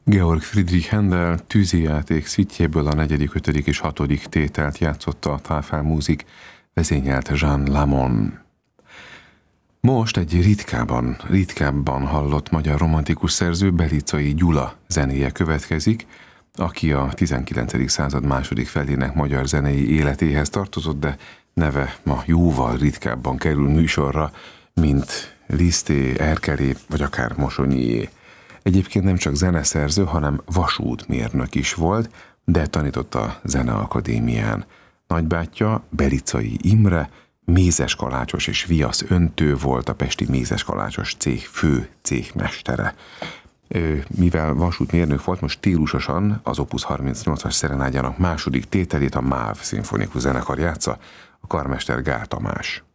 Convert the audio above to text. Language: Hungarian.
Georg Friedrich Händel tűzijáték szitjéből a 4., 5. és 6. tételt játszotta a Tafelmusik, vezényelt Jean Lamon. Most egy ritkábban hallott magyar romantikus szerző, Belicai Gyula zenéje következik, aki a 19. század második felének magyar zenei életéhez tartozott, de neve ma jóval ritkábban kerül műsorra, mint Liszté, Erkelé vagy akár Mosonyié. Egyébként nem csak zeneszerző, hanem vasútmérnök is volt, de tanított a Zeneakadémián. Nagybátyja, Belicai Imre, mézeskalácsos és viasz öntő volt, a pesti mézeskalácsos cég fő céhmestere. Mivel vasútmérnök volt, most stílusosan az Opus 38-as szerenádjának második tételét a MÁV szimfonikus zenekar játsza, a karmester Gál Tamás.